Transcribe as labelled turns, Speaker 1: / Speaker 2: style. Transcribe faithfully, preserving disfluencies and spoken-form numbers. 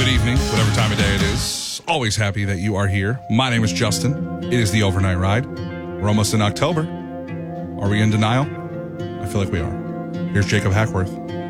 Speaker 1: evening, whatever time of day it is. Always happy that you are here. My name is Justin. It is the Overnight Ride. We're almost in October. Are we in denial? I feel like we are. Here's Jacob Hackworth.